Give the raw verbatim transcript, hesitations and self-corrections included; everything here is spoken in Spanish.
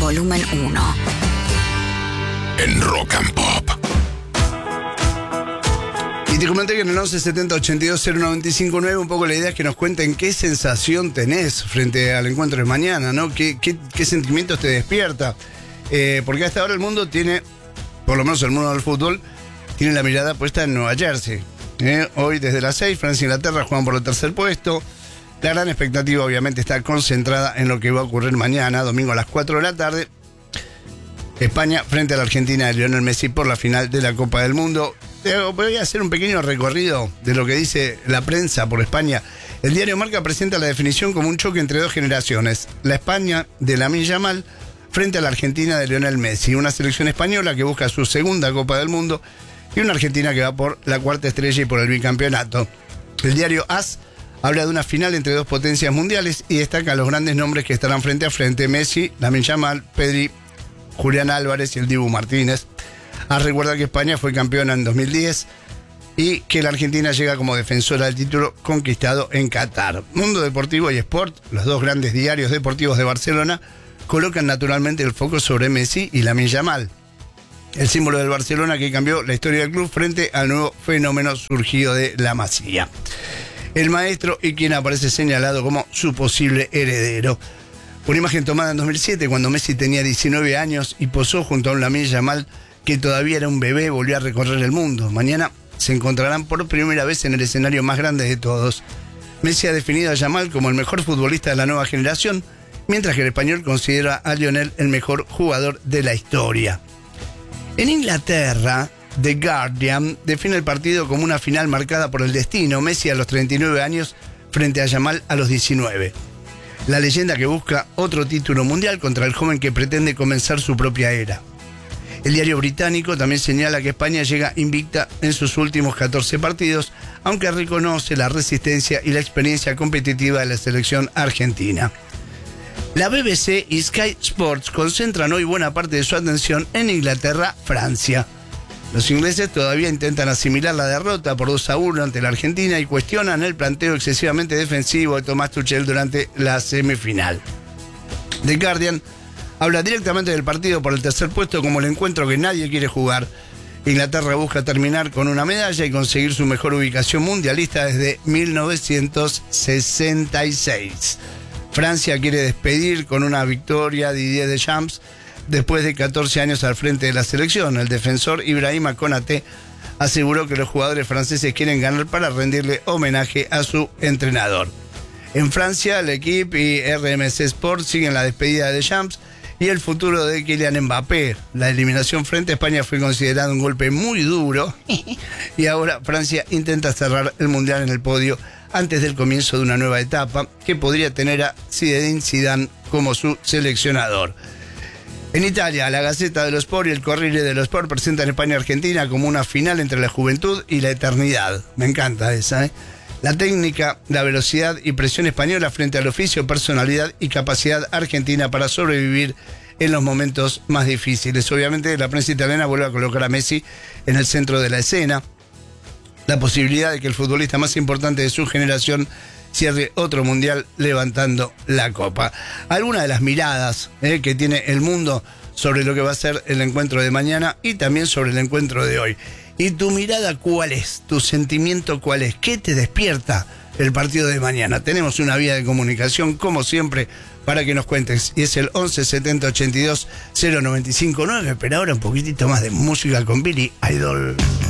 volumen uno. En Rock and Pop. Y te comenté que en el once setenta ochenta y dos cero noventa y cinco nueve un poco la idea es que nos cuenten qué sensación tenés frente al encuentro de mañana, ¿no? ¿Qué, qué, qué sentimientos te despierta? Eh, porque hasta ahora el mundo tiene, por lo menos el mundo del fútbol, tiene la mirada puesta en Nueva Jersey. Eh, hoy desde las seis, Francia e Inglaterra juegan por el tercer puesto. La gran expectativa obviamente está concentrada en lo que va a ocurrir mañana, domingo a las cuatro de la tarde. España frente a la Argentina de Lionel Messi por la final de la Copa del Mundo. Eh, voy a hacer un pequeño recorrido de lo que dice la prensa por España. El diario Marca presenta la definición como un choque entre dos generaciones. La España de Lamine Yamal frente a la Argentina de Lionel Messi. Una selección española que busca su segunda Copa del Mundo y una Argentina que va por la cuarta estrella y por el bicampeonato. El diario AS habla de una final entre dos potencias mundiales y destaca los grandes nombres que estarán frente a frente: Messi, Lamine Yamal, Pedri, Julián Álvarez y el Dibu Martínez. AS recuerda que España fue campeona en dos mil diez y que la Argentina llega como defensora del título conquistado en Qatar. Mundo Deportivo y Sport, los dos grandes diarios deportivos de Barcelona, colocan naturalmente el foco sobre Messi y Lamine Yamal, el símbolo del Barcelona que cambió la historia del club frente al nuevo fenómeno surgido de la Masía. El maestro y quien aparece señalado como su posible heredero. Una imagen tomada en dos mil siete, cuando Messi tenía diecinueve años y posó junto a un Lamine Yamal que todavía era un bebé, volvió a recorrer el mundo. Mañana se encontrarán por primera vez en el escenario más grande de todos. Messi ha definido a Yamal como el mejor futbolista de la nueva generación, mientras que el español considera a Lionel el mejor jugador de la historia. En Inglaterra, The Guardian define el partido como una final marcada por el destino. Messi a los treinta y nueve años frente a Yamal a los diecinueve. La leyenda que busca otro título mundial contra el joven que pretende comenzar su propia era. El diario británico también señala que España llega invicta en sus últimos catorce partidos, aunque reconoce la resistencia y la experiencia competitiva de la selección argentina. La B B C y Sky Sports concentran hoy buena parte de su atención en Inglaterra-Francia. Los ingleses todavía intentan asimilar la derrota por dos a uno ante la Argentina y cuestionan el planteo excesivamente defensivo de Thomas Tuchel durante la semifinal. The Guardian habla directamente del partido por el tercer puesto como el encuentro que nadie quiere jugar. Inglaterra busca terminar con una medalla y conseguir su mejor ubicación mundialista desde mil novecientos sesenta y seis. Francia quiere despedir con una victoria de Didier Deschamps después de catorce años al frente de la selección. El defensor Ibrahima Konaté aseguró que los jugadores franceses quieren ganar para rendirle homenaje a su entrenador. En Francia, el equipo y R M C Sport siguen la despedida de Deschamps y el futuro de Kylian Mbappé. La eliminación frente a España fue considerada un golpe muy duro y ahora Francia intenta cerrar el Mundial en el podio antes del comienzo de una nueva etapa que podría tener a Zinedine Zidane como su seleccionador. En Italia, la Gazzetta dello Sport y el Corriere dello Sport presentan España y Argentina como una final entre la juventud y la eternidad. Me encanta esa, ¿eh? La técnica, la velocidad y presión española frente al oficio, personalidad y capacidad argentina para sobrevivir en los momentos más difíciles. Obviamente la prensa italiana vuelve a colocar a Messi en el centro de la escena. La posibilidad de que el futbolista más importante de su generación cierre otro mundial levantando la copa. Algunas de las miradas eh, que tiene el mundo sobre lo que va a ser el encuentro de mañana y también sobre el encuentro de hoy. ¿Y tu mirada cuál es? ¿Tu sentimiento cuál es? ¿Qué te despierta el partido de mañana? Tenemos una vía de comunicación, como siempre, para que nos cuentes. Y es el once setenta ochenta y dos cero noventa y cinco nueve. Pero ahora un poquitito más de música con Billy Idol.